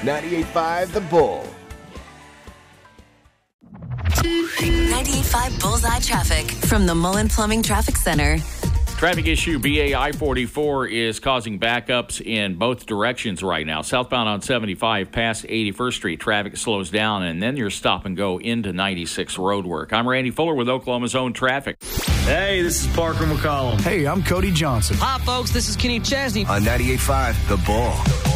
98.5 The Bull. 98.5 Bullseye Traffic from the Mullen Plumbing Traffic Center. Traffic issue, BA I-44 is causing backups in both directions right now. Southbound on 75 past 81st Street, traffic slows down, and then you're stop and go into 96 roadwork. I'm Randy Fuller with Oklahoma's own traffic. Hey, this is Parker McCollum. Hey, I'm Cody Johnson. Hi, folks. This is Kenny Chesney. On 98.5 The Bull.